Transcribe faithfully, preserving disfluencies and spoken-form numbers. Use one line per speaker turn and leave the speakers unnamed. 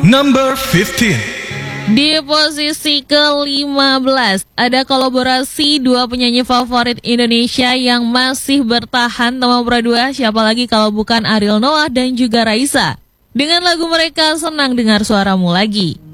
Number fifteen.
Di posisi kelima belas, ada kolaborasi dua penyanyi favorit Indonesia yang masih bertahan nomor dua. Siapa lagi kalau bukan Ariel Noah dan juga Raisa. Dengan lagu mereka Senang Dengar Suaramu Lagi.